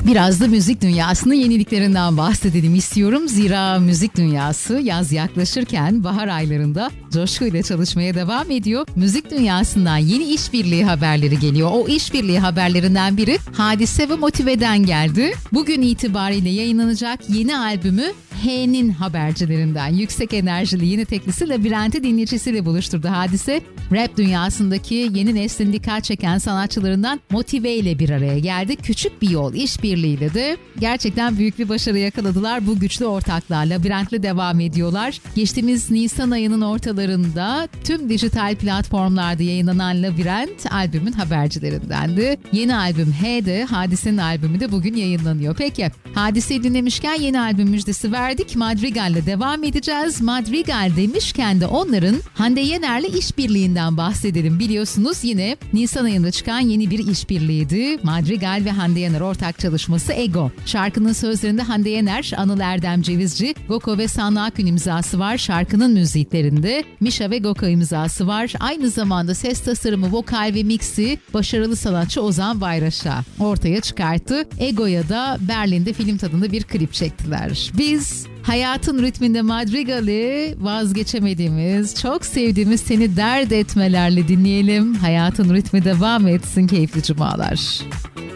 Biraz da müzik dünyasının yeniliklerinden bahsedelim istiyorum. Zira müzik dünyası yaz yaklaşırken bahar aylarında coşkuyla çalışmaya devam ediyor. Müzik dünyasından yeni işbirliği haberleri geliyor. O işbirliği haberlerinden biri Hadise ve Motive'den geldi. Bugün itibariyle yayınlanacak yeni albümü H'nin habercilerinden yüksek enerjili yeni teklisi Labirent'i dinleyicisiyle buluşturdu Hadise. Rap dünyasındaki yeni neslin dikkat çeken sanatçılarından Motive ile bir araya geldi. Küçük bir yol işbirliğiyle de gerçekten büyük bir başarı yakaladılar. Bu güçlü ortaklığa Labirent'le devam ediyorlar. Geçtiğimiz Nisan ayının ortalarında tüm dijital platformlarda yayınlanan Labirent albümün habercilerindendi. Yeni albüm H'de, Hadise'nin albümü de bugün yayınlanıyor. Peki Hadise'yi dinlemişken yeni albüm müjdesi verdik. Madrigal'le devam edeceğiz. Madrigal demişken de onların Hande Yener'le işbirliğinden bahsedelim. Biliyorsunuz yine Nisan ayında çıkan yeni bir işbirliğiydi. Madrigal ve Hande Yener ortak çalışması Ego. Şarkının sözlerinde Hande Yener, Anıl Erdem Cevizci, Goko ve Sanna Akgün imzası var. Şarkının müziklerinde Mişa ve Goko imzası var. Aynı zamanda ses tasarımı, vokal ve mixi başarılı sanatçı Ozan Bayraş'a ortaya çıkarttı. Ego'ya da Berlin'de film tadında bir klip çektiler. Biz hayatın ritminde Madrigal'i vazgeçemediğimiz, çok sevdiğimiz Seni Dert Etmelerle dinleyelim. Hayatın ritmi devam etsin, keyifli cumalar.